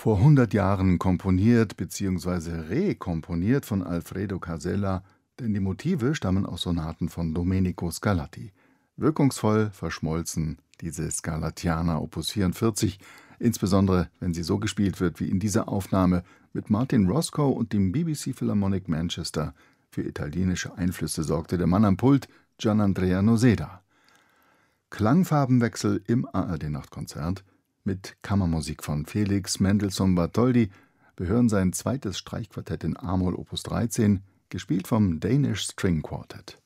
Vor 100 Jahren komponiert bzw. rekomponiert von Alfredo Casella, denn die Motive stammen aus Sonaten von Domenico Scarlatti. Wirkungsvoll verschmolzen diese Scarlattiana Opus 44, insbesondere wenn sie so gespielt wird wie in dieser Aufnahme mit Martin Roscoe und dem BBC Philharmonic Manchester. Für italienische Einflüsse sorgte der Mann am Pult, Gianandrea Noseda. Klangfarbenwechsel im ARD-Nachtkonzert. Mit Kammermusik von Felix Mendelssohn-Bartholdy. Wir hören sein zweites Streichquartett in a-Moll Opus 13, gespielt vom Danish String Quartet.